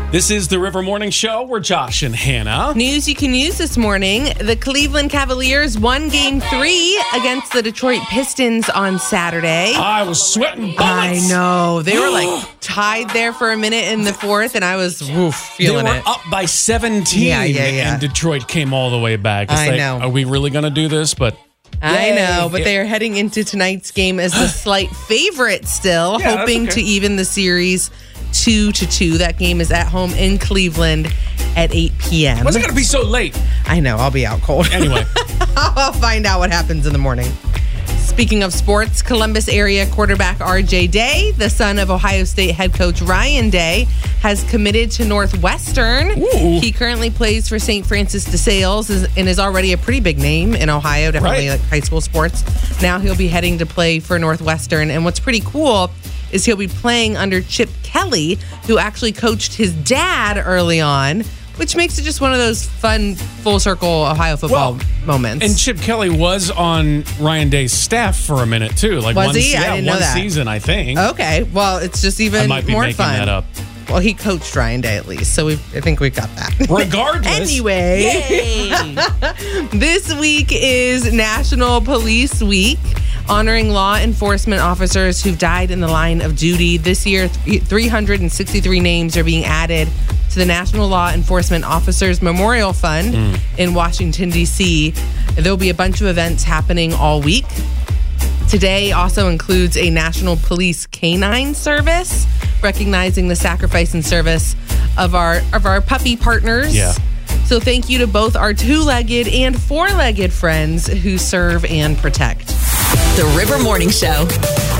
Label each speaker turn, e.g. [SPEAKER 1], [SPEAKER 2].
[SPEAKER 1] This is the River Morning Show. We're Josh and Hannah.
[SPEAKER 2] News you can use this morning. The Cleveland Cavaliers won Game 3 against the Detroit Pistons on Saturday.
[SPEAKER 1] I was sweating bullets.
[SPEAKER 2] I know. They were tied there for a minute in the fourth, and I was feeling
[SPEAKER 1] They were
[SPEAKER 2] it.
[SPEAKER 1] up by 17.
[SPEAKER 2] Yeah.
[SPEAKER 1] And Detroit came all the way back. It's
[SPEAKER 2] I know.
[SPEAKER 1] Are we really going to do this? But
[SPEAKER 2] I know, but they are heading into tonight's game as the slight favorite still,
[SPEAKER 1] Yeah,
[SPEAKER 2] hoping
[SPEAKER 1] that's okay.
[SPEAKER 2] to even the series 2-2. That game is at home in Cleveland at 8 p.m.
[SPEAKER 1] what's it going to be so late?
[SPEAKER 2] I know, I'll be out cold.
[SPEAKER 1] Anyway.
[SPEAKER 2] I'll find out what happens in the morning. Speaking of sports, Columbus area quarterback RJ Day, the son of Ohio State head coach Ryan Day, has committed to Northwestern.
[SPEAKER 1] Ooh.
[SPEAKER 2] He currently plays for St. Francis de Sales and is already a pretty big name in Ohio, definitely
[SPEAKER 1] Right.
[SPEAKER 2] like high school sports. Now he'll be heading to play for Northwestern. And what's pretty cool is he'll be playing under Chip Kelly, who actually coached his dad early on, which makes it just one of those fun, full circle Ohio football moments.
[SPEAKER 1] And Chip Kelly was on Ryan Day's staff for a minute, too. Like
[SPEAKER 2] Was he? I didn't know
[SPEAKER 1] one
[SPEAKER 2] that.
[SPEAKER 1] season, I think.
[SPEAKER 2] Okay, well, it's just even
[SPEAKER 1] I might be
[SPEAKER 2] more
[SPEAKER 1] making
[SPEAKER 2] fun.
[SPEAKER 1] that up.
[SPEAKER 2] Well, he coached Ryan Day at least, so I think we've got that.
[SPEAKER 1] Regardless.
[SPEAKER 2] Anyway, this week is National Police Week, honoring law enforcement officers who've died in the line of duty. This year, 363 names are being added to the National Law Enforcement Officers Memorial Fund in Washington, D.C. There'll be a bunch of events happening all week. Today also includes a National Police Canine Service, recognizing the sacrifice and service of our puppy partners.
[SPEAKER 1] Yeah.
[SPEAKER 2] So thank you to both our two-legged and four-legged friends who serve and protect.
[SPEAKER 3] The River Morning Show.